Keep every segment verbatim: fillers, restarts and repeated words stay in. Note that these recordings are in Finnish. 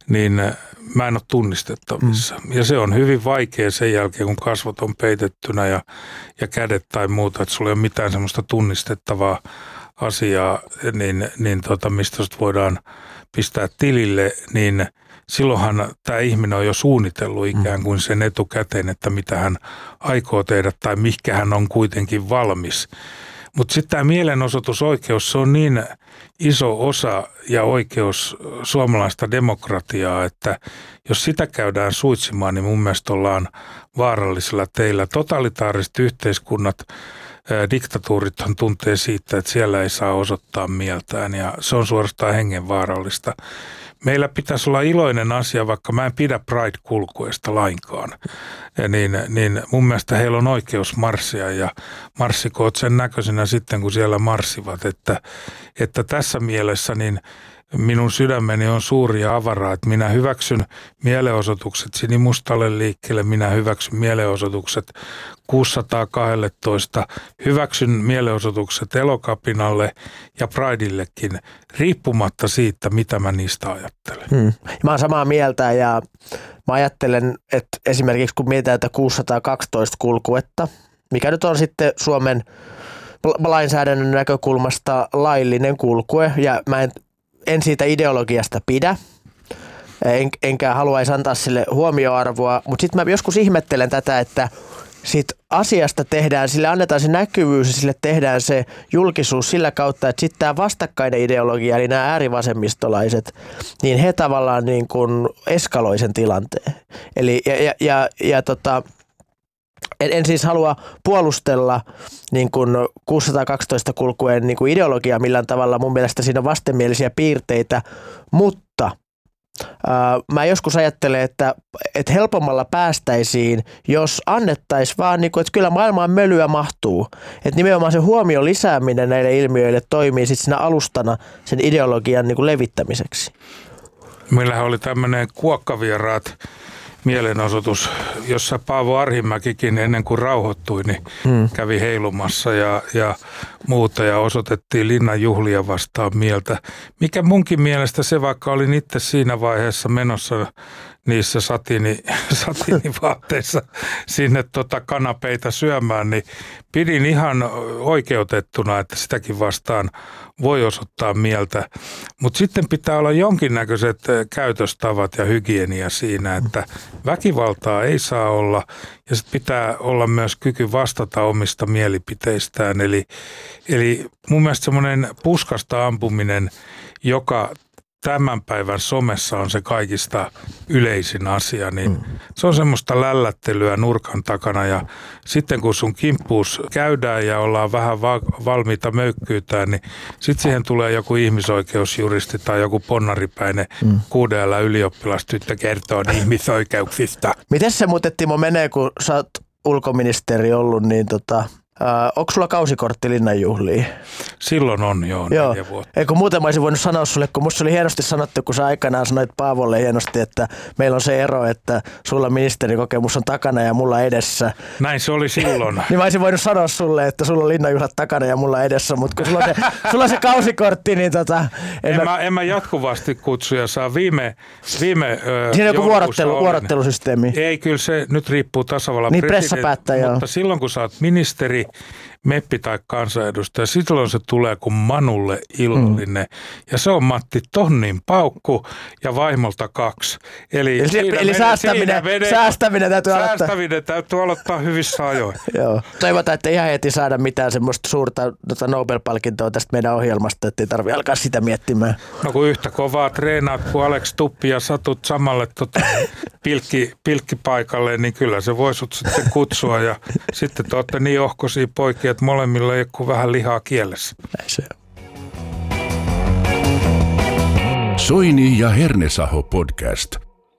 niin mä en ole tunnistettavissa. Mm. Ja se on hyvin vaikea sen jälkeen, kun kasvot on peitettynä ja, ja kädet tai muuta, että sulla ei ole mitään semmoista tunnistettavaa asiaa, niin, niin tota, mistä sut voidaan pistää tilille, niin silloinhan tämä ihminen on jo suunnitellut ikään kuin sen etukäteen, että mitä hän aikoo tehdä tai mihinkä hän on kuitenkin valmis. Mutta sitten tämä mielenosoitusoikeus, se on niin iso osa ja oikeus suomalaista demokratiaa, että jos sitä käydään suitsimaan, niin mun mielestä ollaan vaarallisella teillä. Totalitaariset yhteiskunnat, diktatuurithan tuntee siitä, että siellä ei saa osoittaa mieltään ja se on suorastaan hengenvaarallista. Meillä pitäisi olla iloinen asia, vaikka mä en pidä Pride-kulkueesta lainkaan, ja niin, niin mun mielestä heillä on oikeus marssia ja marssikoot sen näköisenä sitten, kun siellä marssivat, että, että tässä mielessä niin minun sydämeni on suuri ja avara, että minä hyväksyn mielenosoitukset Sinimustalle liikkeelle, minä hyväksyn mielenosoitukset kuusisataakaksitoista, hyväksyn mielenosoitukset Elokapinalle ja Prideillekin, riippumatta siitä, mitä mä niistä ajattelen. Hmm. Mä oon samaa mieltä ja mä ajattelen, että esimerkiksi kun mietitään tätä kuusisataakaksitoista kulkuetta, mikä nyt on sitten Suomen lainsäädännön näkökulmasta laillinen kulkue ja mä en En siitä ideologiasta pidä, en, enkä haluaisi antaa sille huomioarvoa, mutta sitten mä joskus ihmettelen tätä, että siitä asiasta tehdään, sille annetaan se näkyvyys ja sille tehdään se julkisuus sillä kautta, että sitten tämä vastakkainen ideologia, eli nämä äärivasemmistolaiset, niin he tavallaan niin kuin eskaloi sen tilanteen. Eli ja, ja, ja, ja tota, En, en siis halua puolustella niin kuin kuusisataakaksitoista kulkueen niin kuin ideologiaa millään tavalla. Mun mielestä siinä on vastenmielisiä piirteitä, mutta ää, mä joskus ajattelen, että, että helpommalla päästäisiin, jos annettaisiin vaan, niin kuin, että kyllä maailmaan mölyä mahtuu. Että nimenomaan se huomion lisääminen näille ilmiöille toimii sitten siinä alustana sen ideologian niin kuin levittämiseksi. Meillähän oli tämmöinen kuokkavieraat mielenosoitus, jossa Paavo Arhimäkikin ennen kuin rauhoittui, niin hmm. kävi heilumassa ja, ja muuta ja osoitettiin linnan juhlia vastaan mieltä. Mikä munkin mielestä se, vaikka olin itse siinä vaiheessa menossa niissä satini, satinivaatteissa sinne tota kanapeita syömään, niin pidin ihan oikeutettuna, että sitäkin vastaan voi osoittaa mieltä. Mutta sitten pitää olla jonkinnäköiset käytöstavat ja hygienia siinä, että väkivaltaa ei saa olla ja sitten pitää olla myös kyky vastata omista mielipiteistään. Eli, eli mun mielestä semmoinen puskasta ampuminen, joka tämän päivän somessa on se kaikista yleisin asia, niin mm. se on semmoista lällättelyä nurkan takana ja sitten kun sun kimppuus käydään ja ollaan vähän va- valmiita möykkyytään, niin sitten siihen tulee joku ihmisoikeusjuristi tai joku ponnaripäinen mm. kuuden L:n ylioppilastyttö kertoo ihmisoikeuksista. Miten se muuten, Timo, menee, kun sä oot ulkoministeri ollut, niin tota... Äh, onko sulla kausikortti linnanjuhliin? Silloin on, joo, joo. neljä vuotta. Eikö muuten mä olisin voinut sanoa sulle, kun musta oli hienosti sanottu, kun sä aikanaan sanoit Paavolle hienosti, että meillä on se ero, että sulla ministerikokemus on takana ja mulla edessä. Näin se oli silloin. Niin mä olisin voinut sanoa sulle, että sulla on linnanjuhlat takana ja mulla edessä, mutta kun sulla on se, sulla on se kausikortti, niin tota... En, en, mä... Mä, en mä jatkuvasti kutsuja saa. Viime... viime Siinä on joku vuorottelu, vuorottelusysteemi. Ei, kyllä se nyt riippuu tasavallan niin, presidentti, mutta silloin kun sä oot ministeri, meppi tai kansanedustaja, silloin se tulee kuin Manulle illallinen. Mm. Ja se on, Matti, tonnin paukku ja vaimolta kaksi. Eli, eli, eli menee, säästäminen, menee, säästäminen täytyy aloittaa. Säästäminen täytyy aloittaa hyvissä ajoin. Joo. Toivotaan, että ihan heti saada mitään semmoista suurta tota Nobel-palkintoa tästä meidän ohjelmasta, että ei tarvitse alkaa sitä miettimään. No kun yhtä kovaa treenaat kuin Alex Tuppi ja satut samalle tota, pilkki, pilkkipaikalle, niin kyllä se voi sut sitten kutsua. Ja sitten te olette niin ohkoisia poikia, että molemmilla ei ole kuin vähän lihaa kielessä. Näin se on. Soini ja Hernesaho podcast.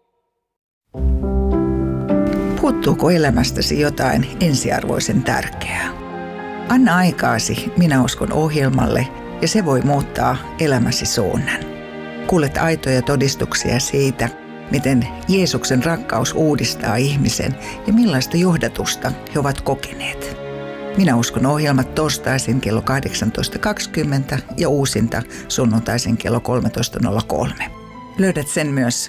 Puuttuuko elämästäsi jotain ensiarvoisen tärkeää? Anna aikaasi Minä uskon ohjelmalle ja se voi muuttaa elämäsi suunnan. Kuulet aitoja todistuksia siitä, miten Jeesuksen rakkaus uudistaa ihmisen ja millaista johdatusta he ovat kokeneet. Minä uskon ohjelmat torstaisin kello kahdeksantoista kaksikymmentä ja uusinta sunnuntaisin kello kolmetoista nolla kolme. Löydät sen myös